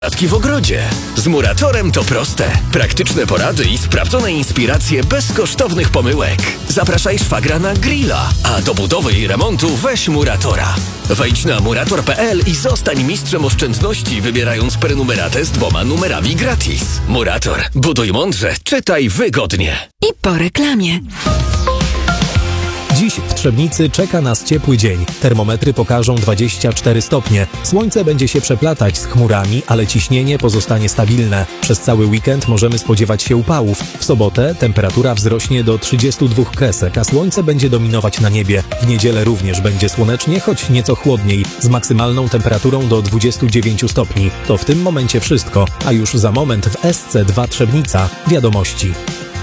Dodatki w ogrodzie. Z Muratorem to proste. Praktyczne porady i sprawdzone inspiracje bez kosztownych pomyłek. Zapraszaj szwagra na grilla, a do budowy i remontu weź Muratora. Wejdź na murator.pl i zostań mistrzem oszczędności, wybierając prenumeratę z 2 numerami gratis. Murator. Buduj mądrze, czytaj wygodnie. I po reklamie. Dziś w Trzebnicy czeka nas ciepły dzień. Termometry pokażą 24 stopnie. Słońce będzie się przeplatać z chmurami, ale ciśnienie pozostanie stabilne. Przez cały weekend możemy spodziewać się upałów. W sobotę temperatura wzrośnie do 32 kresek, a słońce będzie dominować na niebie. W niedzielę również będzie słonecznie, choć nieco chłodniej, z maksymalną temperaturą do 29 stopni. To w tym momencie wszystko, a już za moment w SC2 Trzebnica wiadomości.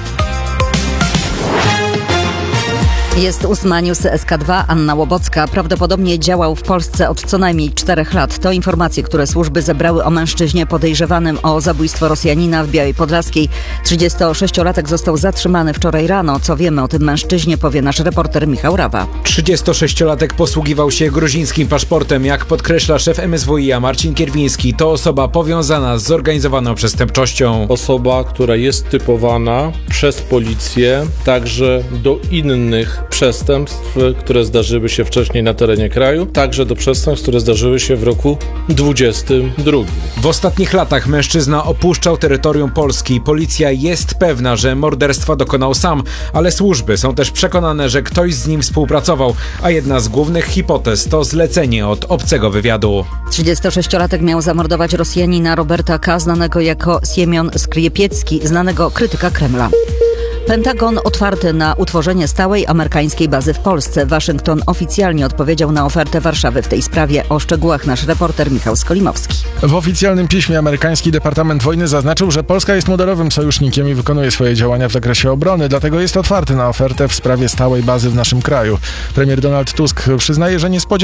Jest 8 news SK2, Anna Łobocka. Prawdopodobnie działał w Polsce od co najmniej 4 lat. To informacje, które służby zebrały o mężczyźnie podejrzewanym o zabójstwo Rosjanina w Białej Podlaskiej. 36-latek został zatrzymany wczoraj rano. Co wiemy o tym mężczyźnie, powie nasz reporter Michał Rawa. 36-latek posługiwał się gruzińskim paszportem. Jak podkreśla szef MSWiA Marcin Kierwiński, to osoba powiązana z zorganizowaną przestępczością. Osoba, która jest typowana przez policję także do innych przestępstw, które zdarzyły się wcześniej na terenie kraju, także do przestępstw, które zdarzyły się w roku 2022. W ostatnich latach mężczyzna opuszczał terytorium Polski. Policja jest pewna, że morderstwa dokonał sam, ale służby są też przekonane, że ktoś z nim współpracował, a jedna z głównych hipotez to zlecenie od obcego wywiadu. 36-latek miał zamordować Rosjanina Roberta K., znanego jako Siemion Skriepiecki, znanego krytyka Kremla. Pentagon otwarty na utworzenie stałej amerykańskiej bazy w Polsce. Waszyngton oficjalnie odpowiedział na ofertę Warszawy w tej sprawie. O szczegółach nasz reporter Michał Skolimowski. W oficjalnym piśmie amerykański Departament Wojny zaznaczył, że Polska jest modelowym sojusznikiem i wykonuje swoje działania w zakresie obrony, dlatego jest otwarty na ofertę w sprawie stałej bazy w naszym kraju. Premier Donald Tusk przyznaje, że nie spodziewa